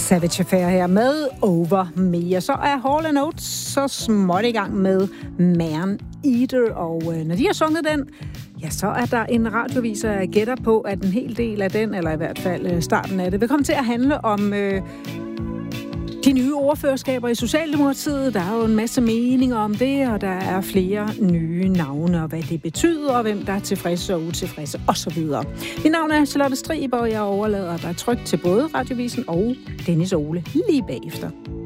Savage Affair her med Over Me. Og så er Hall & Oates så småt i gang med Man Eater. Og når de har sunget den, ja, så er der en radioviser, jeg gætter på, at en hel del af den, eller i hvert fald starten af det, vil komme til at handle om de nye ordførerskaber i Socialdemokratiet. Der er jo en masse meninger om det, og der er flere nye navne, og hvad det betyder, og hvem der er tilfredse og utilfredse, osv. Mit navn er Charlotte Striber, og jeg overlader dig trygt til både radiovisen og Dennis Ole lige bagefter.